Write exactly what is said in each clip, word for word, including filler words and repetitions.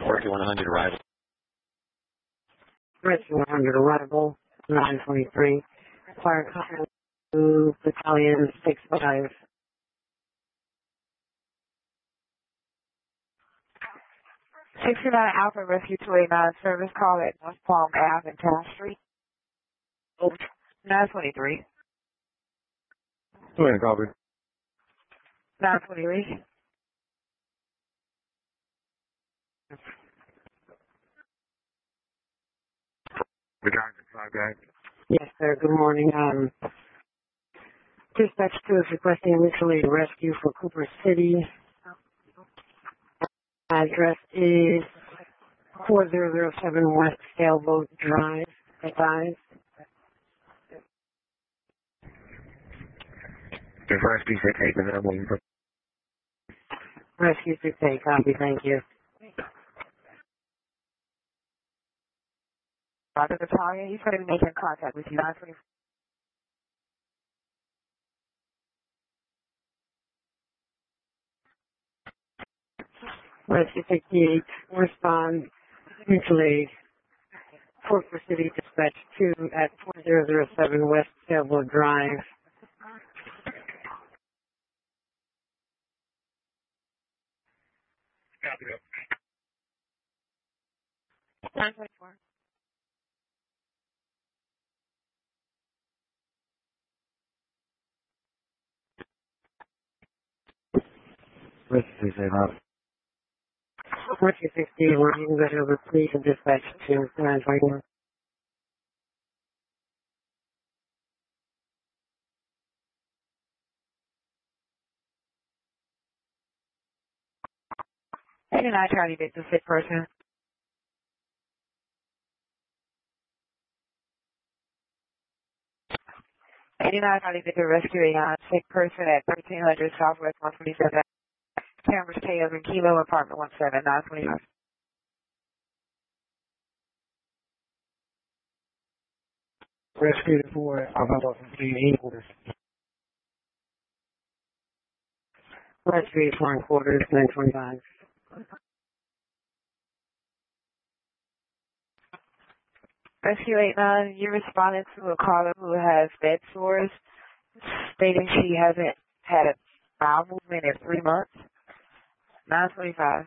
Rescue one hundred arrival. Rescue one hundred arrival, nine twenty-three. Fire company to battalion six five. sixty-nine Alpha Rescue two eighty-nine service call at North Palm Ave and Town Street. Over nine twenty-three. two eighty, copy. nine twenty-three. The five guys. Yes, sir. Good morning. Um, Dispatch two is requesting mutual aid rescue for Cooper City. Address is four zero zero seven West Sailboat Drive. Advised. If Rescue six eight available. Rescue six eight, copy. Thank you. Roger, battalion, he's going to be making contact with you. nine twenty-four. Rescue sixty-eight, respond mutual aid. Cooper City Dispatch two at four zero zero seven West Sailboat Drive. Copy. nine twenty-four. Rescue six eight out. Rescue sixty-eight, line that over please and dispatch two nine twenty-one. eighty-nine Charlie Victor, sick person. eighty-nine Charlie Victor, rescue a sick person at thirteen hundred Southwest one twenty-seven. Cameras K over Kilo, apartment one seven, nine twenty-five. Rescue four, about eight quarters. Rescue four and quarters, nine twenty-five. Rescue eight nine, you responded to a caller who has bed sores, stating she hasn't had a bowel movement in three months. nine twenty-five.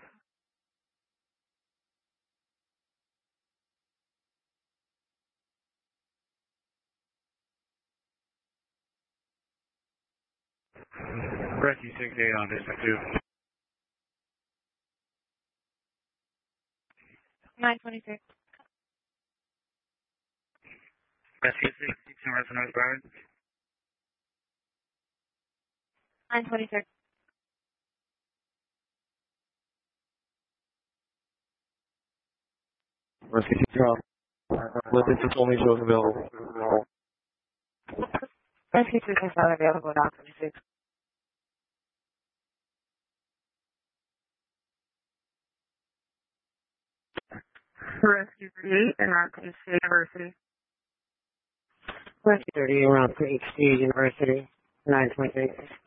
Rescue six eight on dispatch two. nine twenty-six. Rescue six six on North Byron. nine twenty-six. Rescue six zero. Listen to only shows available. Rescue six is not available, nine twenty-six. Rescue three and nine twenty-six University. Rescue thirty around H D University, nine twenty-six.